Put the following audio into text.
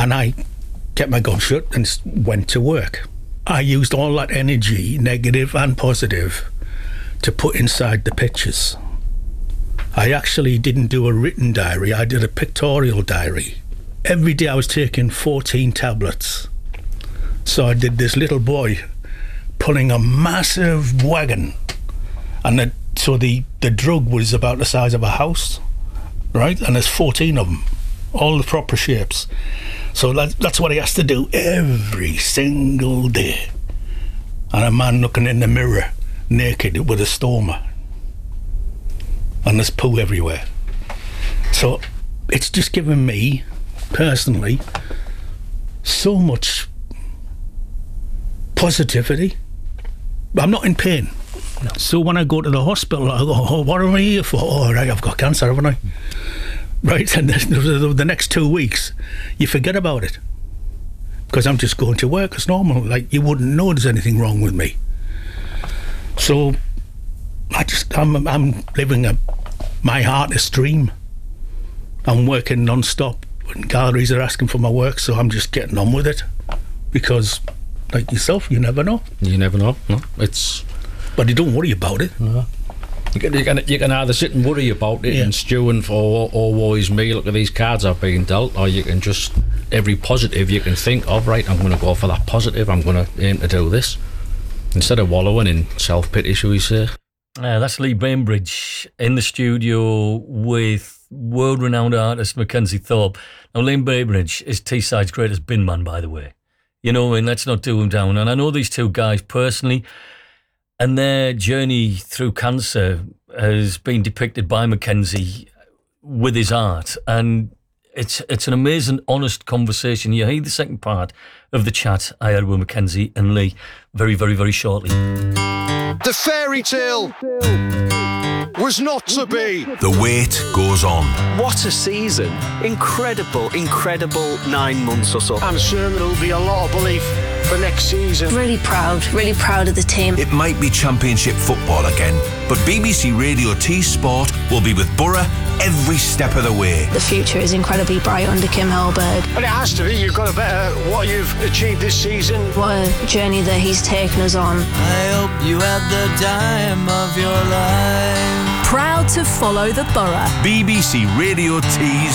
And I kept my gun shut and went to work. I used all that energy, negative and positive, to put inside the pictures. I actually didn't do a written diary, I did a pictorial diary. Every day I was taking 14 tablets. So I did this little boy pulling a massive wagon, and the drug was about the size of a house, right? And there's 14 of them, all the proper shapes. So that's what he has to do every single day. And a man looking in the mirror naked with a stoma, and there's poo everywhere. So it's just given me personally so much positivity. I'm not in pain. No. So when I go to the hospital, I go, oh, what am I here for? Oh, right, I've got cancer, haven't I? Right, and the next 2 weeks, you forget about it. Because I'm just going to work as normal. Like, you wouldn't know there's anything wrong with me. So, I'm living my artist dream. I'm working non-stop. And galleries are asking for my work, so I'm just getting on with it. Because, like yourself, you never know. You never know, no. But you don't worry about it. No. You can either sit and worry about it and stew and for, oh, woe is me, look at these cards I've been dealt, or you can just, every positive you can think of, right, I'm going to go for that positive, I'm going to aim to do this, instead of wallowing in self-pity, shall we say. That's Lee Bainbridge in the studio with world-renowned artist Mackenzie Thorpe. Now, Lee Bainbridge is Teesside's greatest bin man, by the way. You know, and let's not do him down. And I know these two guys personally, and their journey through cancer has been depicted by Mackenzie with his art. And it's an amazing, honest conversation. You hear the second part of the chat I had with Mackenzie and Lee very, very, very shortly. The fairy tale was not to be. The wait goes on. What a season. Incredible 9 months or so. I'm sure there'll be a lot of belief for next season. Really proud of the team. It might be Championship football again, but BBC Radio T Sport will be with Borough every step of the way. The future is incredibly bright under Kim Hellberg. And it has to be. You've got to better what you've achieved this season. What a journey that he's taken us on. I hope you had the time of your life. Proud to follow the Borough. BBC Radio T's